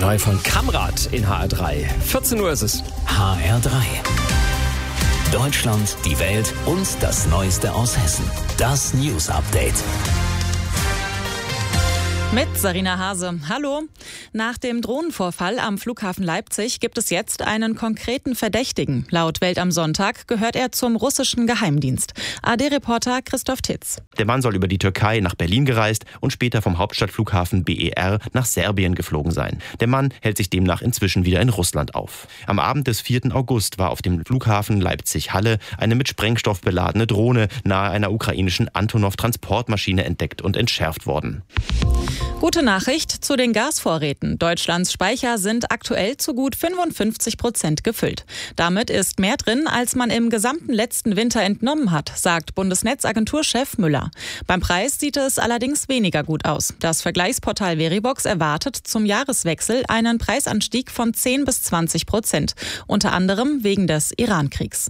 Neu von Kamrad in HR3. 14 Uhr ist es. HR3. Deutschland, die Welt und das Neueste aus Hessen. Das News Update. Mit Sarina Hase. Hallo. Nach dem Drohnenvorfall am Flughafen Leipzig gibt es jetzt einen konkreten Verdächtigen. Laut Welt am Sonntag gehört er zum russischen Geheimdienst. ARD-Reporter Christoph Titz. Der Mann soll über die Türkei nach Berlin gereist und später vom Hauptstadtflughafen BER nach Serbien geflogen sein. Der Mann hält sich demnach inzwischen wieder in Russland auf. Am Abend des 4. August war auf dem Flughafen Leipzig-Halle eine mit Sprengstoff beladene Drohne nahe einer ukrainischen Antonov-Transportmaschine entdeckt und entschärft worden. Gute Nachricht zu den Gasvorräten. Deutschlands Speicher sind aktuell zu gut 55% gefüllt. Damit ist mehr drin, als man im gesamten letzten Winter entnommen hat, sagt Bundesnetzagenturchef Müller. Beim Preis sieht es allerdings weniger gut aus. Das Vergleichsportal Verivox erwartet zum Jahreswechsel einen Preisanstieg von 10-20%, unter anderem wegen des Iran-Kriegs.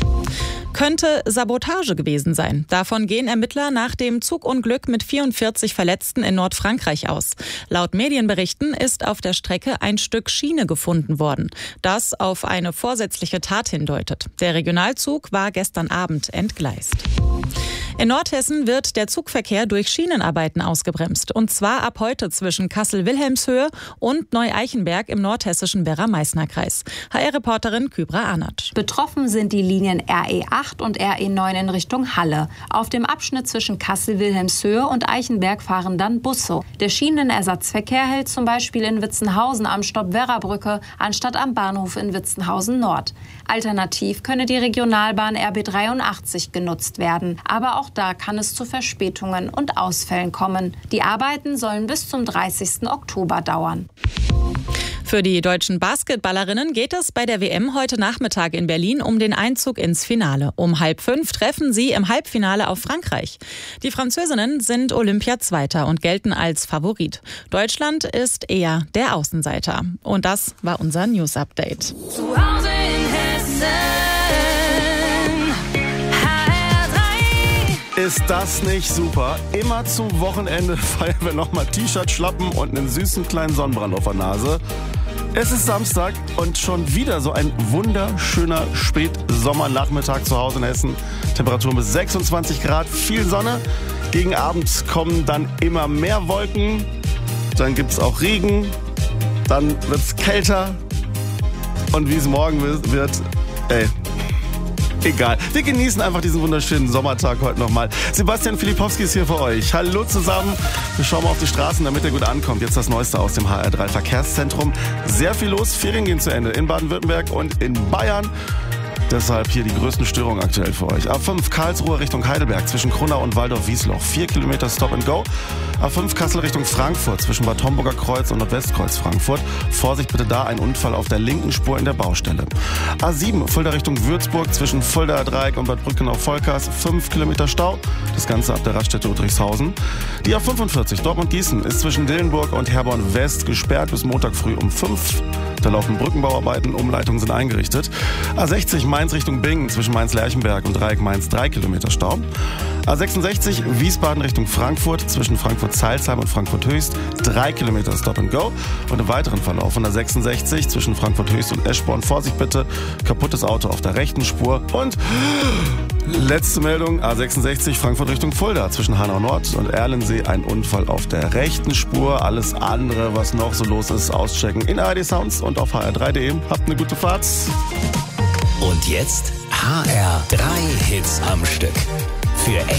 Könnte Sabotage gewesen sein. Davon gehen Ermittler nach dem Zugunglück mit 44 Verletzten in Nordfrankreich aus. Laut Medienberichten ist auf der Strecke ein Stück Schiene gefunden worden, das auf eine vorsätzliche Tat hindeutet. Der Regionalzug war gestern Abend entgleist. In Nordhessen wird der Zugverkehr durch Schienenarbeiten ausgebremst. Und zwar ab heute zwischen Kassel-Wilhelmshöhe und Neu-Eichenberg im nordhessischen Werra-Meißner-Kreis. HR-Reporterin Kübra Arnert. Betroffen sind die Linien RE8 und RE9 in Richtung Halle. Auf dem Abschnitt zwischen Kassel-Wilhelmshöhe und Eichenberg fahren dann Busse. Der Schienenersatzverkehr hält zum Beispiel in Witzenhausen am Stopp Werrabrücke anstatt am Bahnhof in Witzenhausen Nord. Alternativ könne die Regionalbahn RB83 genutzt werden. Aber auch da kann es zu Verspätungen und Ausfällen kommen. Die Arbeiten sollen bis zum 30. Oktober dauern. Für die deutschen Basketballerinnen geht es bei der WM heute Nachmittag in Berlin um den Einzug ins Finale. Um 4:30 treffen sie im Halbfinale auf Frankreich. Die Französinnen sind Olympia-Zweiter und gelten als Favorit. Deutschland ist eher der Außenseiter. Und das war unser News-Update. Zu Hause in Hessen. Ist das nicht super? Immer zum Wochenende feiern wir nochmal T-Shirt, Schlappen und einen süßen kleinen Sonnenbrand auf der Nase. Es ist Samstag und schon wieder so ein wunderschöner Spätsommernachmittag zu Hause in Hessen. Temperaturen bis 26 Grad, viel Sonne. Gegen Abend kommen dann immer mehr Wolken. Dann gibt es auch Regen. Dann wird es kälter. Und wie es morgen wird, egal. Wir genießen einfach diesen wunderschönen Sommertag heute nochmal. Sebastian Filipowski ist hier für euch. Hallo zusammen. Wir schauen mal auf die Straßen, damit ihr gut ankommt. Jetzt das Neueste aus dem HR3 Verkehrszentrum. Sehr viel los. Ferien gehen zu Ende in Baden-Württemberg und in Bayern. Deshalb hier die größten Störungen aktuell für euch. A5 Karlsruhe Richtung Heidelberg zwischen Krunnau und Waldorf-Wiesloch. 4 Kilometer Stop and Go. A5 Kassel Richtung Frankfurt zwischen Bad Homburger Kreuz und Nordwestkreuz Frankfurt. Vorsicht bitte da, ein Unfall auf der linken Spur in der Baustelle. A7 Fulda Richtung Würzburg zwischen Fulda Dreieck und Bad Brückenau-Volkers. 5 Kilometer Stau. Das Ganze ab der Raststätte Udrichshausen. Die A45 Dortmund-Gießen ist zwischen Dillenburg und Herborn West gesperrt bis Montag früh um 5. Da laufen Brückenbauarbeiten, Umleitungen sind eingerichtet. A60 Mainz Richtung Bingen zwischen Mainz-Lerchenberg und Dreieck Mainz 3 Kilometer Stau. A66 Wiesbaden Richtung Frankfurt zwischen Frankfurt-Zeilsheim und Frankfurt-Höchst 3 Kilometer Stop and Go. Und im weiteren Verlauf von der 66 zwischen Frankfurt-Höchst und Eschborn. Vorsicht bitte, kaputtes Auto auf der rechten Spur. Und letzte Meldung, A66 Frankfurt Richtung Fulda zwischen Hanau Nord und Erlensee. Ein Unfall auf der rechten Spur. Alles andere, was noch so los ist, auschecken in ARD Sounds und auf hr3.de. Habt eine gute Fahrt. Und jetzt HR3 Hits am Stück. Für